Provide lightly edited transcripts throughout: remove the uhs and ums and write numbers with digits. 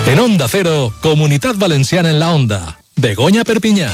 En Onda Cero, Comunitat Valenciana en la Onda. Begoña Perpinyà.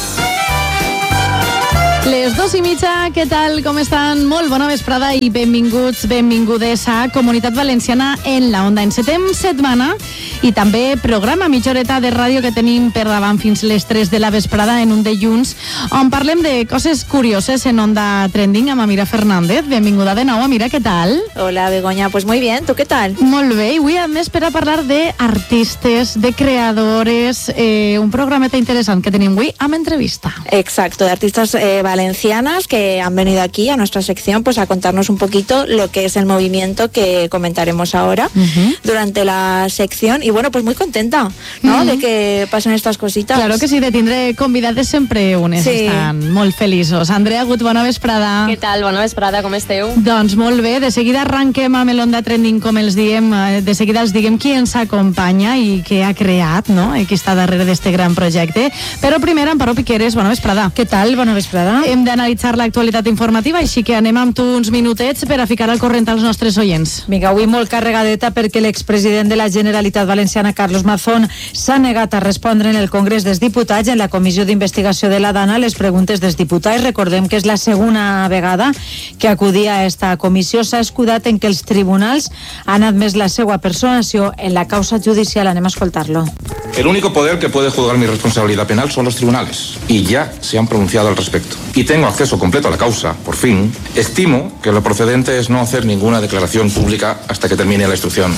Les 2:30, què tal, com estan? Molt bona vesprada i benvinguts, benvingudes a Comunitat Valenciana en la Onda. Encetem setmana i també programa mitja horeta de ràdio que tenim per davant fins les 3 de la vesprada en un dilluns, on parlem de coses curioses en Onda Trending amb Amira Fernández. Benvinguda de nou, Amira, què tal? Hola, Begoña, pues muy bien, ¿tú qué tal? Molt bé, i avui a més per a parlar d'artistes, de creadores, un programeta interessant que tenim avui amb entrevista. Exacto, de artistas valencianas que han venido aquí a nuestra sección pues a contarnos un poquito lo que es el movimiento que comentaremos ahora durante la sección. Y bueno, pues muy contenta, ¿no? De que pasen estas cositas. Claro que sí, de tindre convidades sempre unes. Sí. Estan molt feliços. Andrea Gut, bona vesprada. Què tal? Bona vesprada, com esteu? Doncs molt bé, de seguida arranquem amb l'Onda Trending, com els diem, de seguida els diguem qui ens acompanya i què ha creat, no? Qui està darrere d'este gran projecte. Però primer, Amparo Piqueres, bona vesprada. Què tal? Bona vesprada. Hem d'analitzar l'actualitat informativa, així que anem amb tu uns minutets per a ficar al corrent als nostres oients. Vinga, avui molt carregadeta perquè l'expresident de la Generalitat Valenciana, Carlos Mazón, s'ha negat a respondre en el Congrés dels Diputats en la Comissió d'Investigació de la Dana les preguntes dels diputats. Recordem que és la segona vegada que acudia a esta comissió. S'ha escudat en que els tribunals han admès la seva personació en la causa judicial. Anem a escoltar-lo. El único poder que puede juzgar mi responsabilidad penal son los tribunales, y ya se han pronunciado al respecto. Y tengo acceso completo a la causa, por fin. Estimo que lo procedente es no hacer ninguna declaración pública hasta que termine la instrucción.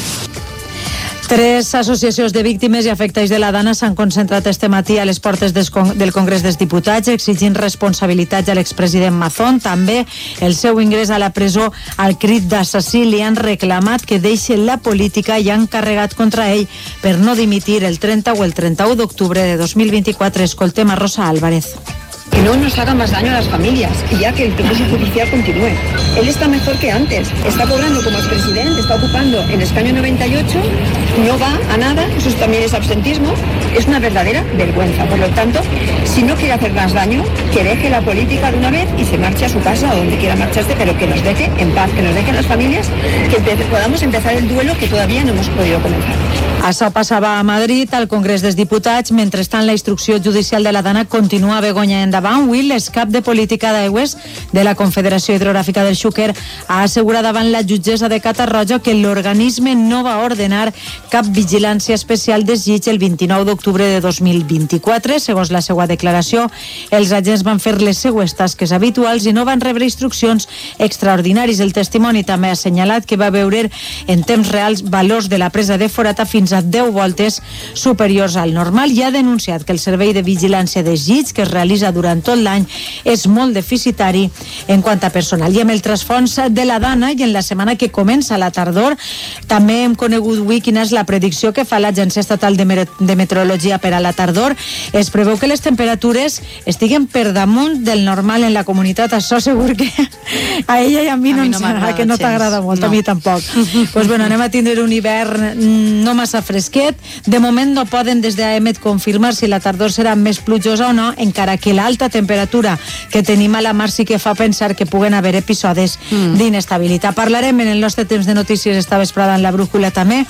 3 associacions de víctimes i afectats de la Dana s'han concentrat este matí a les portes del Congrés dels Diputats exigint responsabilitats a l'expresident Mazón. També el seu ingrés a la presó al crit d'assassí. Li han reclamat que deixi la política i han carregat contra ell per no dimitir el 30 o el 31 d'octubre de 2024. Escoltem a Rosa Álvarez. Que no nos haga más daño a las familias y ya que el proceso judicial continúe. Él está mejor que antes, está cobrando como expresidente, está ocupando el escaño 98, no va a nada, eso también es absentismo, es una verdadera vergüenza. Por lo tanto, si no quiere hacer más daño, que deje la política de una vez y se marche a su casa o donde quiera marcharse, pero que nos deje en paz, que nos dejen las familias, que podamos empezar el duelo que todavía no hemos podido comenzar. Això passava a Madrid, al Congrés dels Diputats. Mentrestant, la instrucció judicial de la Dana continua. Begoña, endavant. Avui, l'excap de política d'aigües de la Confederació Hidrogràfica del Xúquer ha assegurat davant la jutgessa de Catarroja que l'organisme no va ordenar cap vigilància especial dels llits el 29 d'octubre de 2024. Segons la seva declaració, els agents van fer les seues tasques habituals i no van rebre instruccions extraordinaris. El testimoni també ha assenyalat que va veure en temps reals valors de la presa de forata fins a 10 voltes superiors al normal i ha denunciat que el servei de vigilància dels llits que es realitza durant tot l'any és molt deficitari en quant a personal. I amb el trasfons de la Dana i en la setmana que comença la tardor també hem conegut avui quina és la predicció que fa l'Agència Estatal de Meteorologia per a la tardor. Es preveu que les temperatures estiguen per damunt del normal en la comunitat. Això segur que a ella i a mi no t'agrada molt, no. A mi tampoc. Pues bueno, anem a tindre un hivern no massa fresquet. De moment no poden des d'AEMET confirmar si la tardor serà més plujosa o no, encara que l'alta temperatura que tenim a la mar sí que fa pensar que puguen haver episodis d'inestabilitat. Parlarem en el nostre temps de notícies esta vesprada en la brújula també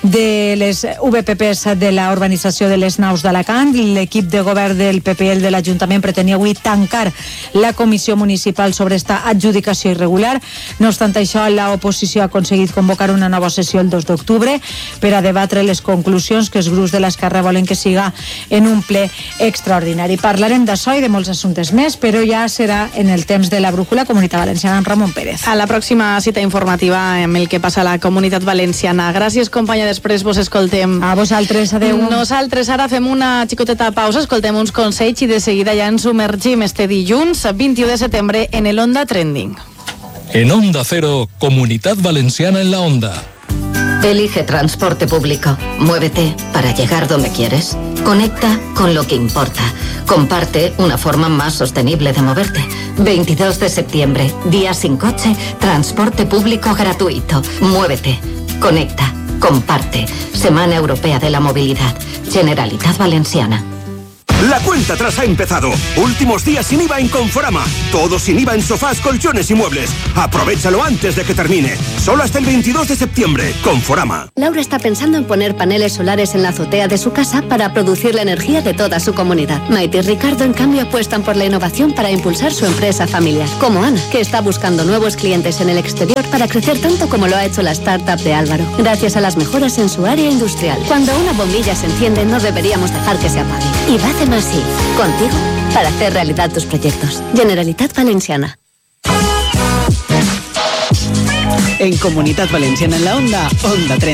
de les VPPs de la urbanització de les Naus d'Alacant. L'equip de govern del PPL de l'Ajuntament pretenia avui tancar la comissió municipal sobre esta adjudicació irregular. No obstant això, l'oposició ha aconseguit convocar una nova sessió el 2 d'octubre per a debatre les conclusions que els grups de l'Esquerra volen que siga en un ple extraordinari. Parlarem d'això i de molts assumptes més, però ja serà en el temps de la brújula Comunitat Valenciana amb Ramon Pérez. A la pròxima cita informativa amb el que passa a la Comunitat Valenciana. Gràcies, companya, després vos escoltem. A vosaltres, adeu. Nosaltres ara fem una xicoteta pausa, escoltem uns consells i de seguida ja ens submergim este dilluns 21 de setembre en el Onda Trending. En Onda Cero, Comunitat Valenciana en la Onda. Elige transporte público. Muévete para llegar donde quieres. Conecta con lo que importa. Comparte una forma más sostenible de moverte. 22 de septiembre, día sin coche, transporte público gratuito. Muévete, conecta, comparte. Semana Europea de la Movilidad. Generalitat Valenciana. La cuenta atrás ha empezado. Últimos días sin IVA en Conforama. Todo sin IVA en sofás, colchones y muebles. Aprovéchalo antes de que termine. Solo hasta el 22 de septiembre. Conforama. Laura está pensando en poner paneles solares en la azotea de su casa para producir la energía de toda su comunidad. Maite y Ricardo, en cambio, apuestan por la innovación para impulsar su empresa familiar. Como Ana, que está buscando nuevos clientes en el exterior para crecer tanto como lo ha hecho la startup de Álvaro, gracias a las mejoras en su área industrial. Cuando una bombilla se enciende, no deberíamos dejar que se apague. Y Bacem así, contigo, para hacer realidad tus proyectos. Generalitat Valenciana. En Comunitat Valenciana en la Onda, Onda 30.